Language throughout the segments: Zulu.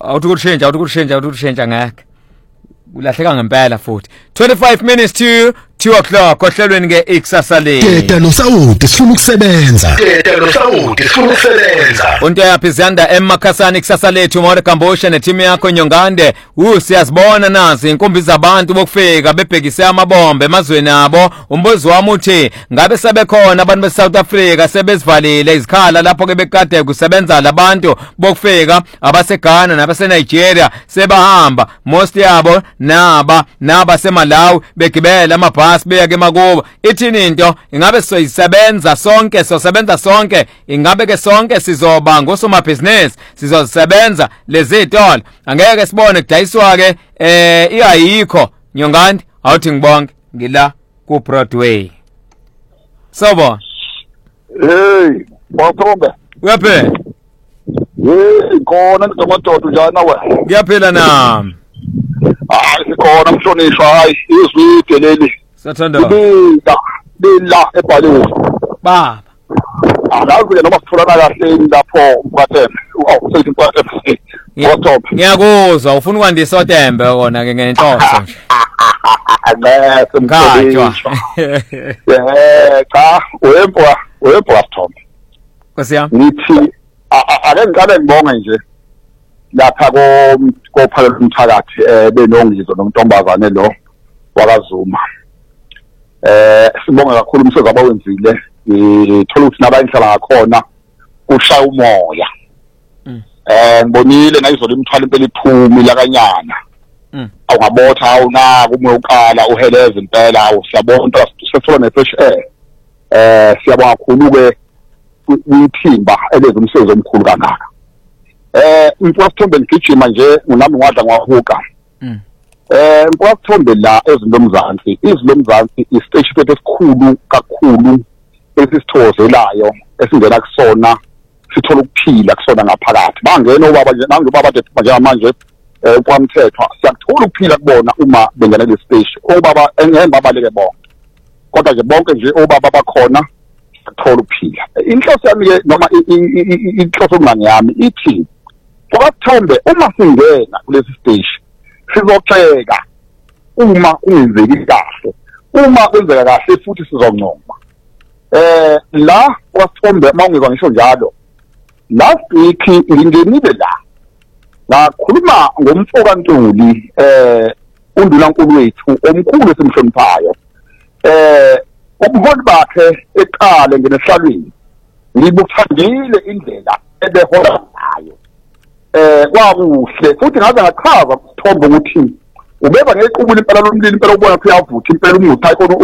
awuthi ngeke ulahleka ngempela futhi 25 minutes to 2 o'clock ohlelweni ke ikusasa le Teta noSawuti sifuna ukusebenza Unto yaphi Zanda eMakhasana ikusasa lethu More Gambosha neteam yakho Nyongande siyazibona nazi inkumbi zabantu bokufika bebhekise amabombe emazweni abo umbuzo wami uthi ngabe sebekhona abantu beSouth Africa sebezivalile izikhala lapho ke bekade kusebenza labantu bokufika abaseGhana nabaseNigeria sebahamba most yabo naba seMalawi begibela amabhasi beya ke makubo ithini into ingabe sizoyisebenza sonke ingabe ke sonke sizoba ngosomabhizinisi sizosebenza lezi tolo angeke sibone kudayiswa ke iyayikho Nyongandi awuthi ngibonke ngila ku Broadway Sobo Hey Bothombe Uyaphe khona ngamadodo njana wena Ngiyaphila nami sikhona mhlonishwa hayi izwide leli Sathanda Bila ebhaleni baba akazi noma kutholana kahle lapho uMkwatembe awusethi uMkwatembe Bothombe ngiyakuzwa ufuna ukwandisa oTembe kona ke ngenhloso nje Ngajwa cha wempo Thombe Nkosi yami nithi ake ngiqale ngibonge nje lapha kophalelo umthakathi benongizo nomntombazane lo wakaZuma sibonga kakhulu umsebenzi abawenzile ithola ukuthi nabanye hlala ngakhona kushaya umoya ngibonile ngayizolo imthwalo impela iphumi lakanyana awungabotha awunaka umoya uqala uheleze impela siyabona sesithola ne-fresh air siyabonga kakhulu ke uithimba elenza umsebenzi omkhulu kangaka Mfowethu ngigijima nje nami ngadla ngwahuka Mfowethu la ezinomzansi izilomzansi isiteshi sethu esikhulu kakhulu esisithozelayo esingena kusona sithola ukuphila kusona ngaphakathi bangena ubaba nje njengamanje ukwamthethwa siyakuthola ukuphila kubona uma bengena le stage obaba engebabaleke bonke kodwa nje bonke nje obaba bakhona sithola ukuphila inhloso yami ke noma inhloso ngani yami ithi Bothombe uma singena kulesi stage sizoxeka uma kungenzeki kahle uma kwenzeka kahle futhi sizoncoma la Bothombe mawungizwa ngisho njalo last week ngingenile la ngakhuluma ngomfoka Ntuli uNdulankulu wethu omkhulu esimhloniphayo ubuholi bakhe eqale ngenesihlalweni ngibuthandile indlela ebehola ngayo kwakuhle futhi ngaze ngachaza kuThombe ukuthi ubeba ngequbula impela lomlilo impela ubona ukuthi uyavutha impela umuthi ayikho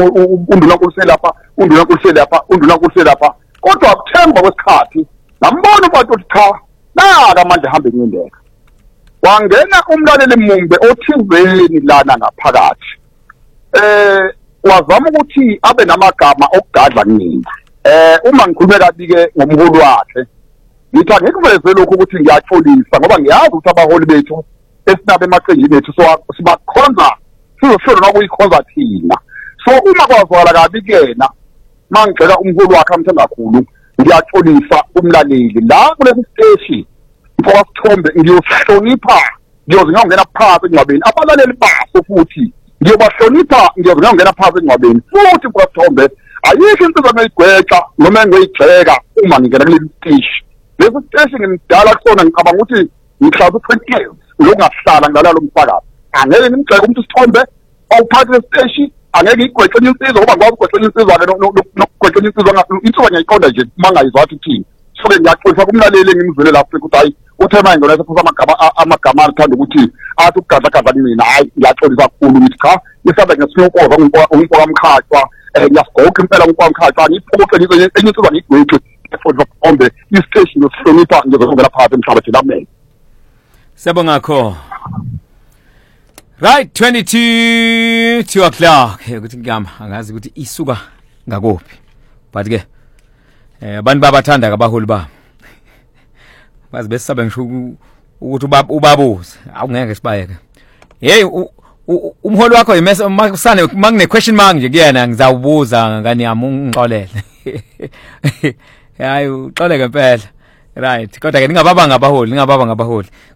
undulankulu lapha kodwa akuthemba kwesikhathi ngambona ubantu ukuthi cha naka manje hambe ngiyendeka wangena umlaleli mumbe othizeni lana ngaphakathi wazama ukuthi abe namagama okugadla kunina uma ngikhulume kabi ke ngomholi wakhe ngithi angikuveze lokho ukuthi ngiyatholisa ngoba ngiyazi ukuthi abaholi bethu esinabe emaqenjini ethu sibakhonza sizoshona nokuyikhonza thina so uma kwazwakala kabi kuyena mangicela umholi wakhe amthanda kakhulu ngiyatholisa umlaleli la kulesi stage Bothombe ngiyohlonipha ngiyoze ngiyongena phansi engcwabeni abalaleli baso futhi ngiyobahlonipha ngiyoze ngiyongena phansi engcwabeni futhi Bothombe ayikho insizwa ngiyigwexa noma ngiyigxeka uma ngingena kuleli stage lesi stage ngimdala kusona ngicabanga ukuthi ngihlaza u20 years lokungahlala ngalalo mfakazi angeke ngimgxeke umuntu Sithombe awuphathi lesiteshi angeke igwexe insizwa ngoba ngoba igwexe insizwa ke nokugwexe insizwa ngiyayiqonda nje mangayizwa ukuthi thini so ke ngiyaxolisa kumlaleli ngimzwele lapho ukuthi hayi uthe manje ngona sephuza amagama athanda ukuthi athi ukugadla kumina hayi ngiyaxolisa kakhulu ukuthi cha isabe ngesinyokoza umfoka amkhathwa ngiyasigoqa impela umfoka amkhathwa ngiphoxe enye insizwa ngigwexe Bothombe istation yosihlonipha ngizongena phakathi emhlabathini amen Siyabonga ngakho Right 2 o'clock ukuthi ngiyama angazi ukuthi isuka ngakuphi but ke abantu babathanda kabaholi ba bazi besabe ngisho ukuthi ubabuze awungeke sibayeke hey umholi wakho yimasane makune question mark nje kuyena ngizawubuza ngani yami ungixolele hayi uxoleke impela right kodwa ke ningababa ngabaholi